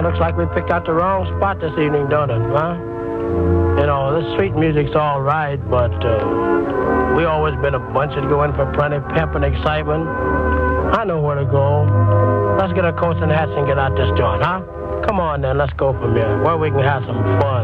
looks like we picked out the wrong spot this evening, don't it, huh? You know, this street music's all right, but we always been a bunch that go in for plenty of pep and excitement. I know where to go. Let's get our coats and hats and get out this joint, huh? Come on, then, let's go from here, where we can have some fun.